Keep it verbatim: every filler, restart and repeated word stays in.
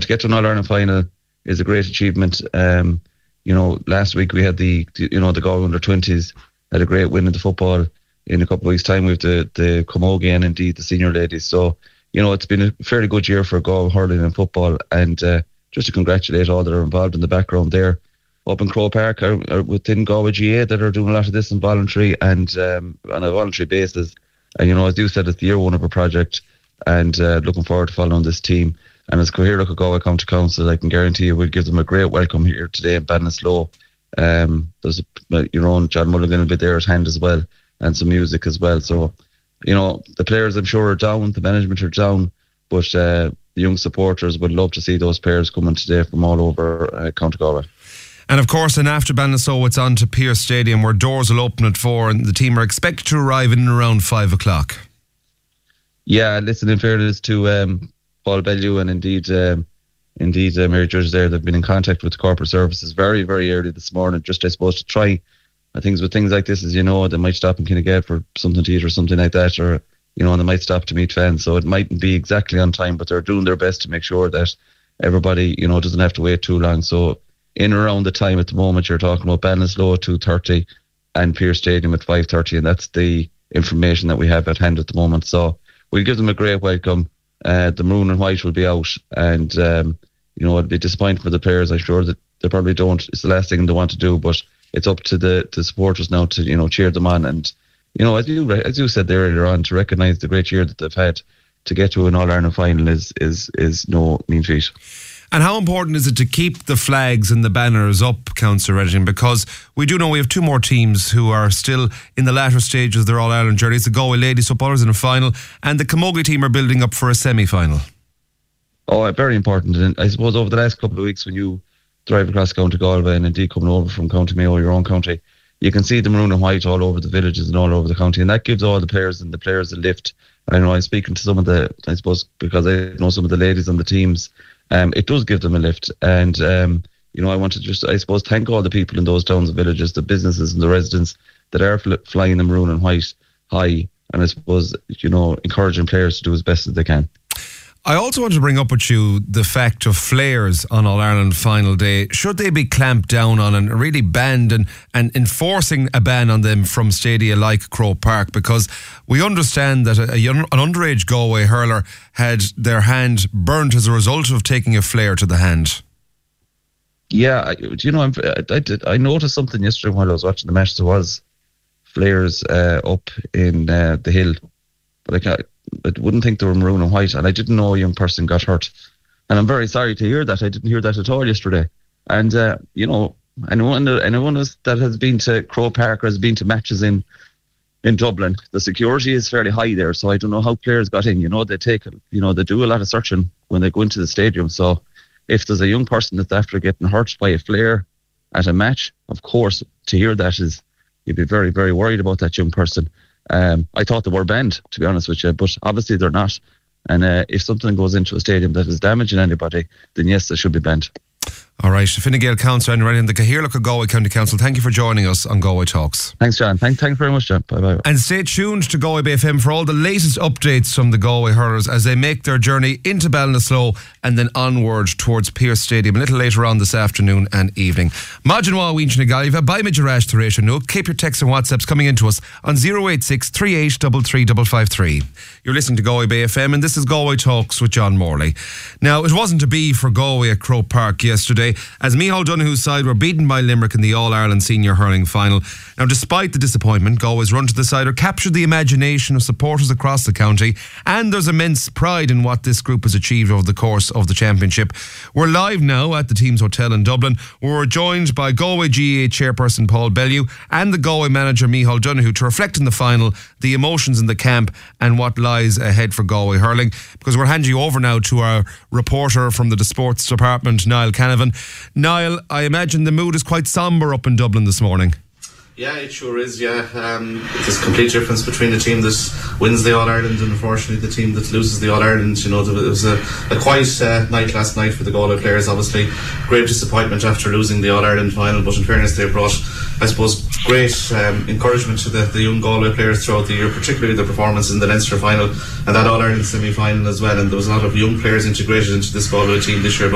to get to an All-Ireland final is a great achievement. Um, you know, last week we had the, the you know, the Galway under twenties had a great win in the football. In a couple of weeks' time, we have the, the Camogie and indeed the senior ladies. So, you know, it's been a fairly good year for Galway hurling and football. And uh, just to congratulate all that are involved in the background there. Up in Croke Park, are, are within Galway G A that are doing a lot of this in voluntary and um, on a voluntary basis. And, you know, as you said, it's the year one of a project. And uh, looking forward to following this team. And as Cathaoirleach of Galway County Council, I can guarantee you we'll give them a great welcome here today in Ballinasloe. Um, there's a, your own John Mulligan will be there at hand as well, and some music as well. So, you know, the players I'm sure are down, the management are down, but uh, the young supporters would love to see those players coming today from all over uh, County Galway. And of course, then after Ballinasloe, it's on to Pearse Stadium, where doors will open at four, and the team are expected to arrive in and around five o'clock. Yeah, listen, in fairness to um, Paul Bellew and indeed um, indeed uh, Mary Judge there, they've been in contact with the corporate services very, very early this morning, just I suppose to try. I think with things like this, as you know, they might stop in Kinnegad for something to eat or something like that, or, you know, and they might stop to meet fans. So it mightn't be exactly on time, but they're doing their best to make sure that everybody, you know, doesn't have to wait too long. So in around the time at the moment, you're talking about Ballinasloe at two thirty and Pearse Stadium at five thirty, and that's the information that we have at hand at the moment. So we'll give them a great welcome. Uh, the maroon and white will be out, and, um, you know, it'll be disappointing for the players. I'm sure that they probably don't. It's the last thing they want to do, but it's up to the, the supporters now to, you know, cheer them on. And, you know, as you as you said there earlier on, to recognise the great year that they've had, to get to an All-Ireland final is, is, is no mean feat. And how important is it to keep the flags and the banners up, Councillor Reddington? Because we do know we have two more teams who are still in the latter stages of their All-Ireland journey. It's the Galway Ladies footballers in a final, and the Camogie team are building up for a semi-final. Oh, very important. And I suppose over the last couple of weeks, when you drive across County Galway and indeed coming over from County Mayo, your own county, you can see the maroon and white all over the villages and all over the county, and that gives all the players and the players a lift. I know I'm speaking to some of the, I suppose, because I know some of the ladies on the teams, um, it does give them a lift. And, um, you know, I want to just, I suppose, thank all the people in those towns and villages, the businesses and the residents that are fl- flying the maroon and white high, and I suppose, you know, encouraging players to do as best as they can. I also want to bring up with you the fact of flares on All-Ireland final day. Should they be clamped down on and really banned and, and enforcing a ban on them from stadia like Croke Park? Because we understand that a, a, an underage Galway hurler had their hand burnt as a result of taking a flare to the hand. Yeah, I, you know, I'm, I, I, did, I noticed something yesterday while I was watching the match. There was flares uh, up in uh, the hill, but I can't... I wouldn't think they were maroon and white, and I didn't know a young person got hurt. And I'm very sorry to hear that. I didn't hear that at all yesterday. And, uh, you know, anyone, anyone that has been to Croke Park or has been to matches in, in Dublin, the security is fairly high there. So I don't know how players got in. You know, they take, you know, they do a lot of searching when they go into the stadium. So if there's a young person that's after getting hurt by a flare at a match, of course, to hear that is, you'd be very, very worried about that young person. Um, I thought they were banned, to be honest with you, but obviously they're not. And uh, if something goes into a stadium that is damaging anybody, then yes, they should be banned. All right, Fine Gael Councillor and right in the Cathaoirleach of Galway County Council, thank you for joining us on Galway Talks. Thanks, John. Thank, thanks very much, John. Bye-bye. And stay tuned to Galway Bay F M for all the latest updates from the Galway hurlers as they make their journey into Ballinasloe and then onward towards Pearse Stadium a little later on this afternoon and evening. Majin wa winch na gaiva, by Mijarash Theresa Nook. Keep your texts and WhatsApps coming into us on zero eight six, three eight three three five five three. You're listening to Galway Bay F M and this is Galway Talks with John Morley. Now, it wasn't to be for Galway at Croke Park yesterday as Micheál Donoghue's side were beaten by Limerick in the All-Ireland Senior Hurling Final. Now, despite the disappointment, Galway's run to the cider captured the imagination of supporters across the county, and there's immense pride in what this group has achieved over the course of the championship. We're live now at the team's hotel in Dublin. We're joined by Galway G A A chairperson Paul Bellew and the Galway manager Micheál Donoghue to reflect on the final, the emotions in the camp, and what lies ahead for Galway hurling. Because we're handing you over now to our reporter from the sports department, Niall Canavan. Niall, I imagine the mood is quite sombre up in Dublin this morning. Yeah, it sure is, yeah. Um, there's a complete difference between the team that wins the All-Ireland and unfortunately the team that loses the All-Ireland. You know, there was a, a quiet uh, night last night for the Galway players, obviously. Great disappointment after losing the All-Ireland final, but in fairness they brought, I suppose, great um, encouragement to the, the young Galway players throughout the year, particularly the performance in the Leinster final and that All-Ireland semi-final as well. And there was a lot of young players integrated into this Galway team this year.